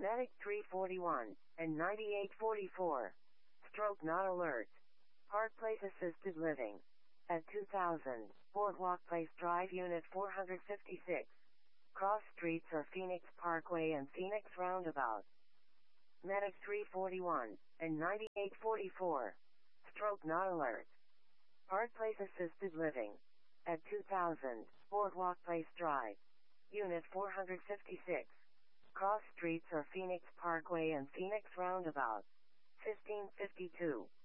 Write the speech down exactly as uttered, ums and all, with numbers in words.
Medic three forty-one and ninety-eight forty-four. Stroke not alert. Park Place Assisted Living. At two thousand, Boardwalk Place Drive Unit four fifty-six. Cross streets are Phoenix Parkway and Phoenix Roundabout. Medic three forty-one and ninety-eight forty-four. Stroke not alert. Park Place Assisted Living. At two thousand, Boardwalk Place Drive. Unit four fifty-six. Cross streets are Phoenix Parkway and Phoenix Roundabout. fifteen fifty-two.